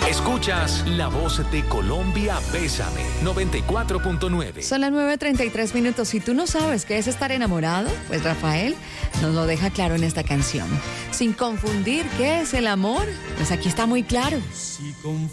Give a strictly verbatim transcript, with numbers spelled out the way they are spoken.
Escuchas La Voz de Colombia, Bésame, noventa y cuatro punto nueve. Son las nueve treinta y tres minutos. Si tú no sabes qué es estar enamorado, pues Rafael nos lo deja claro en esta canción. Sin confundir qué es el amor, pues aquí está muy claro. Si